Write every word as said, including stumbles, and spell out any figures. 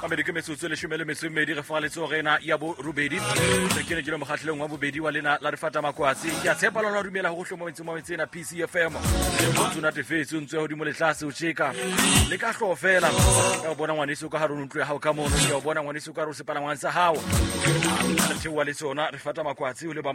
Amerika metsotso le shumele metsomedi re fa le tsogena ya bo rubedi re kene jelo mogatlhelong wa bobedi wa lena la re fata makwatsi ke a tshepa lona rumela go hlomo mentse mo mentsena P C F M tsona tefetso ntse go di mo le tlase o cheka le ka hlofela ka bona ngwaneso ka harone ntlo ya hao ka mono ke bona ngwaneso ka ro sepala ngwansa hao re thewa le tsona re fata makwatsi o le